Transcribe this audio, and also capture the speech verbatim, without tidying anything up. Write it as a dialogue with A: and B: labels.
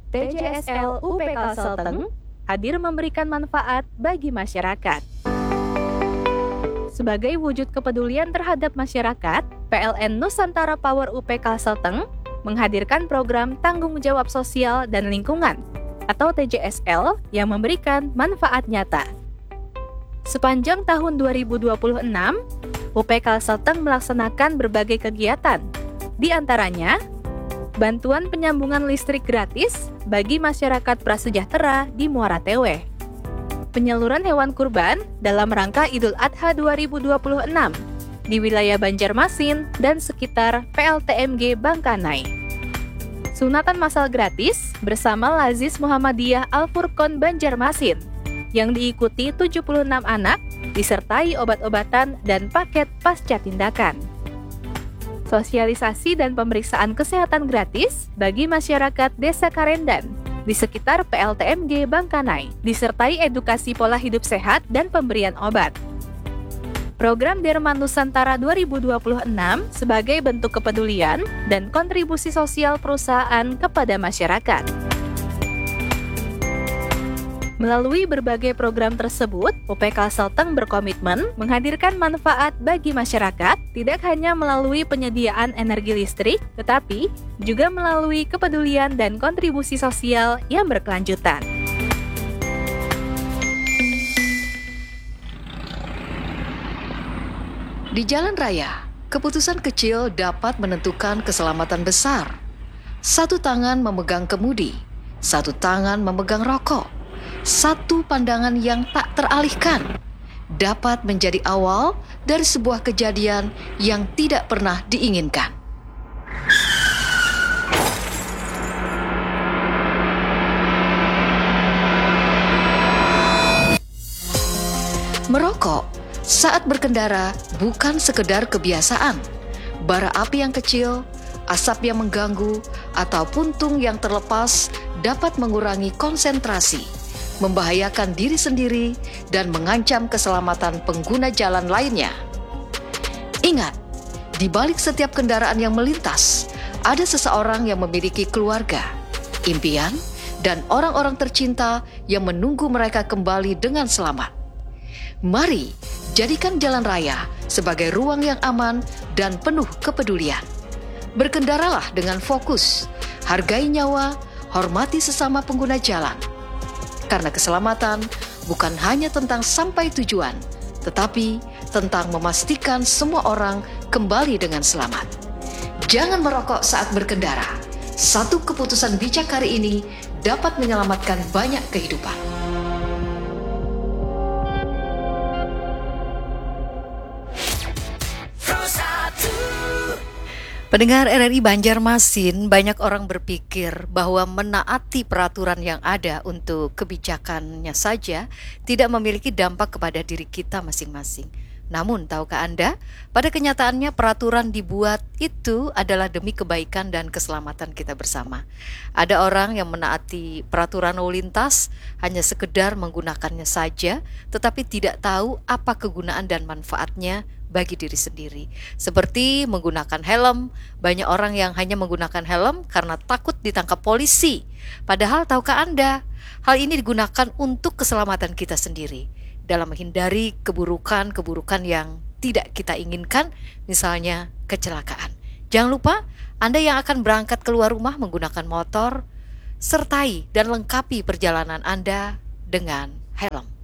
A: T J S L U P Kalselteng hadir memberikan manfaat bagi masyarakat. Sebagai wujud kepedulian terhadap masyarakat, P L N Nusantara Power U P Kalselteng menghadirkan program Tanggung Jawab Sosial dan Lingkungan atau T J S L yang memberikan manfaat nyata. Sepanjang tahun dua ribu dua puluh enam, U P Kalselteng melaksanakan berbagai kegiatan, di antaranya bantuan penyambungan listrik gratis bagi masyarakat prasejahtera di Muara Tewe, penyaluran hewan kurban dalam rangka Idul Adha dua ribu dua puluh enam di wilayah Banjarmasin dan sekitar P L T M G Bangkanai, sunatan massal gratis bersama Lazis Muhammadiyah Al-Furqon Banjarmasin yang diikuti tujuh puluh enam anak disertai obat-obatan dan paket pasca tindakan. Sosialisasi dan pemeriksaan kesehatan gratis bagi masyarakat Desa Karendan di sekitar P L T M G Bangkanai, disertai edukasi pola hidup sehat dan pemberian obat. Program Derma Nusantara dua ribu dua puluh enam sebagai bentuk kepedulian dan kontribusi sosial perusahaan kepada masyarakat. Melalui berbagai program tersebut, U P Kalselteng berkomitmen menghadirkan manfaat bagi masyarakat, tidak hanya melalui penyediaan energi listrik, tetapi juga melalui kepedulian dan kontribusi sosial yang berkelanjutan.
B: Di jalan raya, keputusan kecil dapat menentukan keselamatan besar. Satu tangan memegang kemudi, satu tangan memegang rokok. Satu pandangan yang tak teralihkan dapat menjadi awal dari sebuah kejadian yang tidak pernah diinginkan. Merokok saat berkendara bukan sekedar kebiasaan. Bara api yang kecil, asap yang mengganggu, atau puntung yang terlepas dapat mengurangi konsentrasi, membahayakan diri sendiri, dan mengancam keselamatan pengguna jalan lainnya. Ingat, di balik setiap kendaraan yang melintas, ada seseorang yang memiliki keluarga, impian, dan orang-orang tercinta yang menunggu mereka kembali dengan selamat. Mari, jadikan jalan raya sebagai ruang yang aman dan penuh kepedulian. Berkendaralah dengan fokus, hargai nyawa, hormati sesama pengguna jalan. Karena keselamatan bukan hanya tentang sampai tujuan, tetapi tentang memastikan semua orang kembali dengan selamat. Jangan merokok saat berkendara. Satu keputusan bijak hari ini dapat menyelamatkan banyak kehidupan. Pendengar R R I Banjarmasin, banyak orang berpikir bahwa menaati peraturan yang ada untuk kebijakannya saja tidak memiliki dampak kepada diri kita masing-masing. Namun, tahukah Anda, pada kenyataannya peraturan dibuat itu adalah demi kebaikan dan keselamatan kita bersama. Ada orang yang menaati peraturan lalu lintas hanya sekedar menggunakannya saja, tetapi tidak tahu apa kegunaan dan manfaatnya bagi diri sendiri. Seperti menggunakan helm, banyak orang yang hanya menggunakan helm karena takut ditangkap polisi. Padahal tahukah Anda, hal ini digunakan untuk keselamatan kita sendiri dalam menghindari keburukan-keburukan yang tidak kita inginkan, misalnya kecelakaan. Jangan lupa, Anda yang akan berangkat keluar rumah menggunakan motor, sertai dan lengkapi perjalanan Anda dengan helm.